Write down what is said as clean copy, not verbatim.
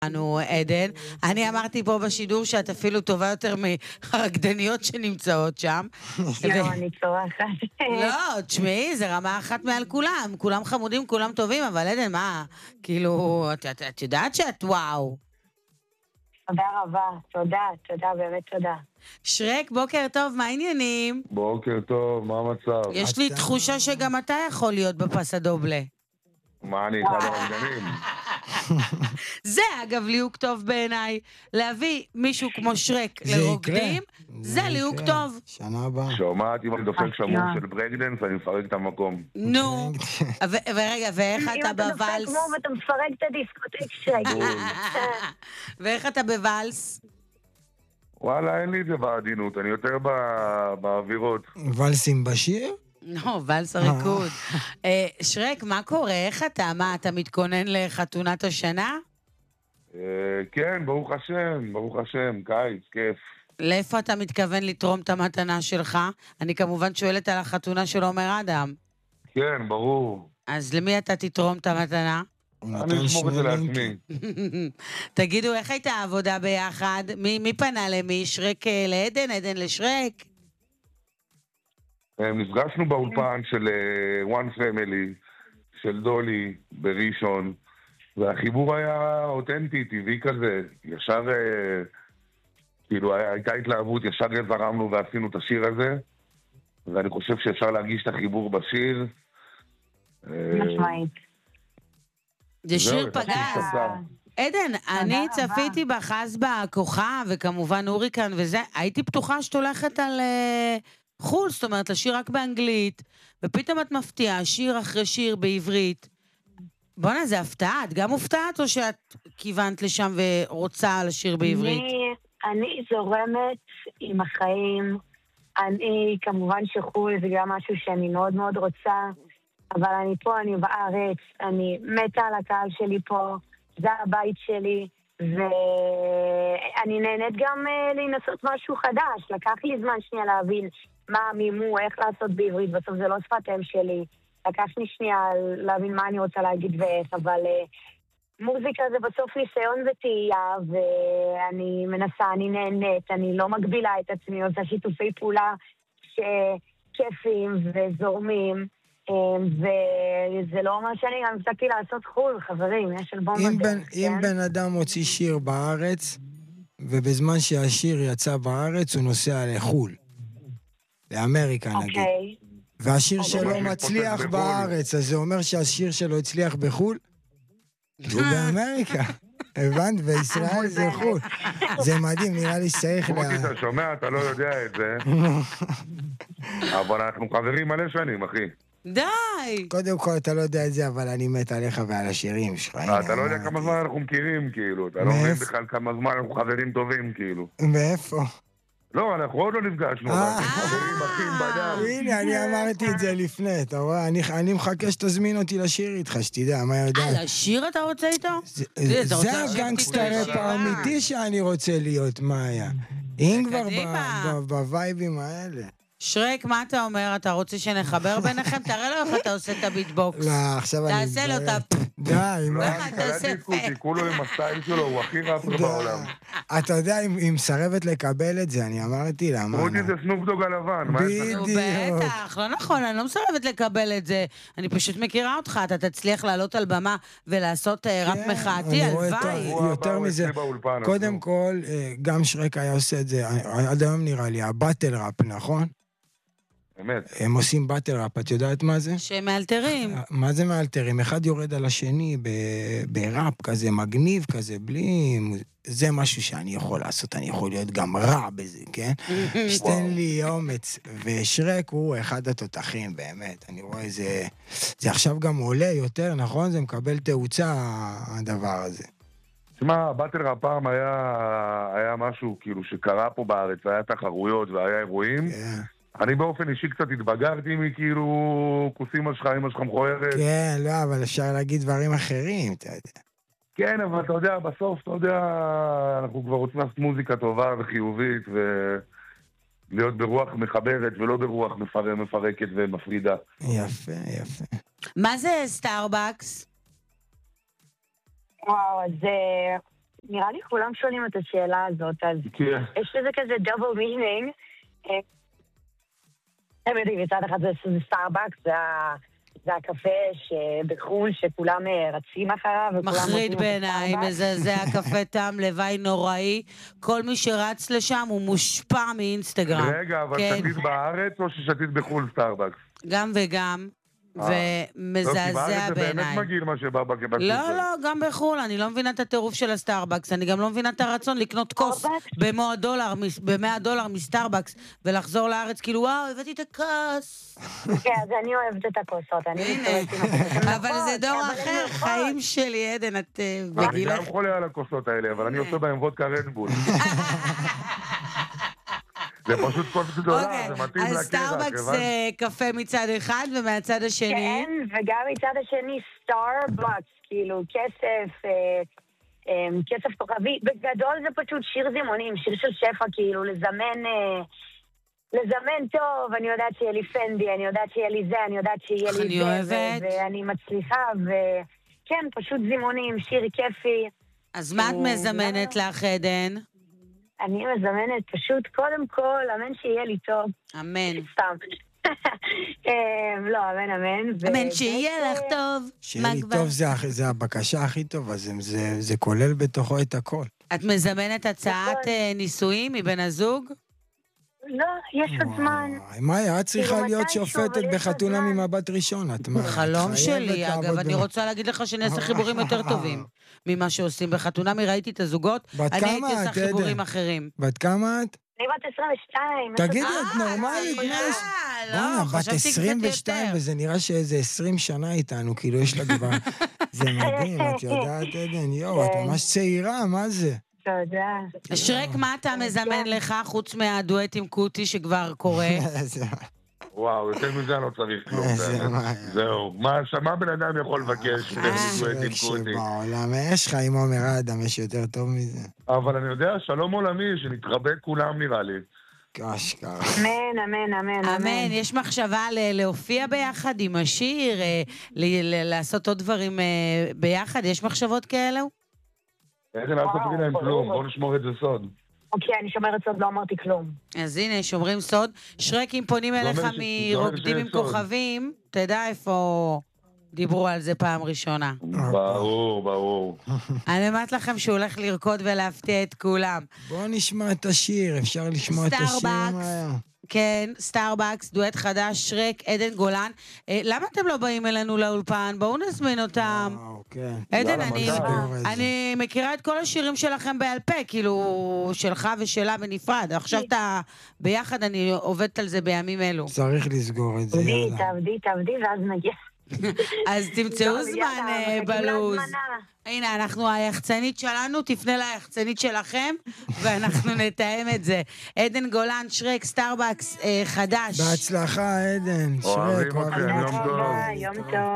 נו, עדן, אני אמרתי פה בשידור שאת אפילו טובה יותר מהרקדניות שנמצאות שם. יואו, אני צורחת. לא, תשמעי, זה רמה אחת מעל כולם. כולם חמודים, כולם טובים, אבל עדן, מה? כאילו, את יודעת שאת וואו. תודה רבה, תודה, באמת תודה. שרק, בוקר טוב, מה העניינים? בוקר טוב, מה המצב? יש לי תחושה שגם אתה יכול להיות בפס הדובלה. מה, אני אחד הרקדנים? זה אגב ליהוק טוב בעיניי, להביא מישהו כמו שרק לרוקדים, זה ליהוק טוב. שנה הבאה. שומעת, אם אני דופק שמור של ברקדנס, אני מפרק את המקום. נו, ורגע, ואיך אתה אם אתה דופק בוואלס? כמו ואתה מפרק את הדיסקוטק שרק. ואיך אתה בוואלס? וואלה, אין לי את זה בעדינות, אני יותר באווירות. ולסים בשיר? לא, ואלס הריקוד. שרק, מה קורה? איך אתה? מה, אתה מתכונן לחתונת השנה? כן, ברוך השם, קיץ, כיף. לאיפה אתה מתכוון לתרום את המתנה שלך? אני כמובן שואלת על החתונה של עומר אדם. כן, ברור. אז למי אתה תתרום את המתנה? אני אשמור את זה לעצמי. תגידו, איך הייתה העבודה ביחד? מי פנה למי? שרק לעדן, עדן לשרק? נפגשנו באולפן של One Family, של דולי, בראשון, והחיבור היה אותנטי, טבעי כזה. ישר, כאילו, הייתה התלהבות, ישר זרמנו ועשינו את השיר הזה, ואני חושב שאפשר להרגיש את החיבור בשיר. משמעית. זה שיר פגז. עדן, אני צפיתי בחז בכוכב, וכמובן אוריקן וזה, הייתי פתוחה שאת הולכת על חול, זאת אומרת, לשיר רק באנגלית, ופתאום את מפתיעה, שיר אחרי שיר בעברית. בוא'נה, זה הפתעה, את גם מופתעת או שאת כיוונת לשם ורוצה לשיר בעברית? אני זורמת עם החיים, אני כמובן שחול, זה גם משהו שאני מאוד מאוד רוצה, אבל אני פה, אני בארץ, אני מתה על הקהל שלי פה, זה הבית שלי, ואני נהנית גם לנסות משהו חדש. לקח לי זמן שנייה להבין מה המימו, איך לעשות בעברית, בסוף זה לא שפת אם שלי. לקח לי שנייה להבין מה אני רוצה להגיד ואיך, אבל מוזיקה זה בסוף ניסיון וטעייה, ואני מנסה, אני נהנית, אני לא מגבילה את עצמי, עושה שיתופי פעולה שכיפים וזורמים, וזה לא אומר שאני גם הפסקתי לעשות חול, חברים, יש אלבום בדרך, כן? אם בן אדם מוציא שיר בארץ, ובזמן שהשיר יצא בארץ, הוא נוסע לחול, לאמריקה נגיד. והשיר שלו מצליח בארץ, אז זה אומר שהשיר שלו הצליח בחול? הוא באמריקה. הבנת? וישראל זה חול. זה מדהים, נראה לי שצריך מוטי, אתה שומע? אתה לא יודע את זה. אבל אנחנו חברים מלא שנים, אחי. די! קודם כל, אתה לא יודע את זה, אבל אני מת עליך ועל השירים שלך. אתה לא יודע כמה זמן אנחנו מכירים, כאילו. אתה לא מבין בכלל כמה זמן אנחנו חברים טובים, כאילו. מאיפה? לא, אנחנו עוד לא נפגשנו, אבל אנחנו חברים אחים בדם. הנה, אני אמרתי את זה לפני, אתה רואה? אני מחכה שתזמין אותי לשיר איתך, שתדע, מה יודע? לשיר אתה רוצה איתו? זה הגנגסטר האמיתי שאני רוצה להיות, מה היה? אם כבר בווייבים האלה. שרק, מה אתה אומר? אתה רוצה שנחבר ביניכם? תראה לו איך אתה עושה את הביטבוקס. לא, עכשיו אני... תעשה לו את ה... די, מה? קלטתי כולו עם הסטייל שלו, הוא הכי ראפר בעולם. אתה יודע, היא מסרבת לקבל את זה, אני אמרתי לה, מה? רותי זה סנופ דוג הלבן. בדיוק. בטח, לא נכון, אני לא מסרבת לקבל את זה. אני פשוט מכירה אותך, אתה תצליח לעלות על במה ולעשות ראפ מחאתי, הלוואי. יותר מזה, קודם כל, גם שרק היה עושה את זה, עד היום נראה לי, הבטל ראפ, נכון? באמת. הם עושים באטל ראפ, את יודעת מה זה? שהם מאלתרים. מה זה מאלתרים? אחד יורד על השני בראפ כזה, מגניב כזה, בלי... זה משהו שאני יכול לעשות, אני יכול להיות גם רע בזה, כן? שתן לי אומץ. ושרק הוא אחד התותחים, באמת. אני רואה זה... זה עכשיו גם עולה יותר, נכון? זה מקבל תאוצה, הדבר הזה. תשמע, באטל ראפ פעם היה משהו כאילו שקרה פה בארץ, היה תחרויות והיה אירועים. אני באופן אישי קצת התבגרתי מכאילו כוסים על שלך, אמא שלך מכוערת. כן, לא, אבל אפשר להגיד דברים אחרים, אתה יודע. כן, אבל אתה יודע, בסוף, אתה יודע, אנחנו כבר רוצים לעשות מוזיקה טובה וחיובית, ולהיות ברוח מחברת ולא ברוח מפרקת ומפרידה. יפה, יפה. מה זה סטארבקס? וואו, אז נראה לי כולם שואלים את השאלה הזאת, אז יש לזה כזה double meaning. הם יודעים, מצד אחד זה סטארבקס, זה הקפה בחו"ל שכולם רצים אחריו. מחריד בעיניי, זה הקפה טעם לוואי נוראי. כל מי שרץ לשם הוא מושפע מאינסטגרם. רגע, אבל שתית בארץ או ששתית בחו"ל סטארבקס? גם וגם. ומזעזע בעיניי. זה באמת מגעיל מה שבא בקבק. לא, גם בחול, אני לא מבינה את הטירוף של הסטארבקס, אני גם לא מבינה את הרצון לקנות כוס $100 מסטארבקס, ולחזור לארץ כאילו, וואו, הבאתי את הכוס. כן, אז אני אוהבת את הכוסות, אני אבל זה דור אחר, חיים שלי, עדן, את בגילך. אני גם חולה על הכוסות האלה, אבל אני עושה בהם וודקה רדבול. זה פשוט כוס גדולה, זה מתאים לקרח. אז סטארבקס זה קפה מצד אחד ומהצד השני? כן, וגם מצד השני סטארבקס, כאילו כסף כוכבי. בגדול זה פשוט שיר זימונים, שיר של שפע, כאילו לזמן טוב, אני יודעת שיהיה לי פנדי, אני יודעת שיהיה לי זה, אני יודעת שיהיה לי זה, ואני מצליחה, וכן, פשוט זימונים, שיר כיפי. אז מה את מזמנת לך, עדן? אני מזמנת פשוט, קודם כל, אמן שיהיה לי טוב. אמן. סתם. לא, אמן. אמן שיהיה לך טוב. שיהיה לי טוב זה הבקשה הכי טובה, זה כולל בתוכו את הכל. את מזמנת הצעת נישואים מבן הזוג? לא, יש עוד זמן. מה היה? את צריכה להיות שופטת בחתונה ממבט ראשון. חלום שלי, אגב, אני רוצה להגיד לך שאני אעשה חיבורים יותר טובים ממה שעושים בחתונה. ראיתי את הזוגות, אני הייתי עושה חיבורים אחרים. בת כמה את? אני בת 22. תגידי, את נורמלית? לא, בת 22, וזה נראה שאיזה 20 שנה איתנו, כאילו יש לה כבר... זה מדהים, את יודעת, עדן, יואו, את ממש צעירה, מה זה? תודה. שרק, מה אתה מזמן לך, חוץ מהדואט עם קוטי שכבר קורה? וואו, יותר מזה אני לא צריך כלום. זהו, מה בן אדם יכול לבקש? בעולם, יש לך עם עומר אדם, יש יותר טוב מזה. אבל אני יודע, שלום עולמי, שנתחבק כולם נראה לי. אשכרה. אמן. יש מחשבה להופיע ביחד עם השיר, לעשות עוד דברים ביחד? יש מחשבות כאלו? איזה לא ספרי להם כלום, בואו נשמור את זה סוד. אוקיי, אני שומרת סוד, לא אמרתי כלום. אז הנה, שומרים סוד. שרק, אם פונים אליך מרוקדים עם כוכבים, תדע איפה דיברו על זה פעם ראשונה. ברור. אני אומרת לכם שהוא הולך לרקוד ולהפתיע את כולם. בואו נשמע את השיר, אפשר לשמוע את השיר. כן, סטארבקס, דואט חדש, שרק, עדן גולן. למה אתם לא באים אלינו לאולפן? בואו נזמין אותם. עדן, אני מכירה את כל השירים שלכם בעל פה, כאילו, שלך ושלה בנפרד. עכשיו אתה ביחד, אני עובדת על זה בימים אלו. צריך לסגור את זה. תעבדי, ואז נגיע. אז תמצאו זמן בלוז. הנה, אנחנו היחצנית שלנו, תפנה ליחצנית שלכם, ואנחנו נתאם את זה. עדן גולן, שרק, סטארבקס, חדש. בהצלחה, עדן. אוהבים אתכם, יום טוב. יום טוב.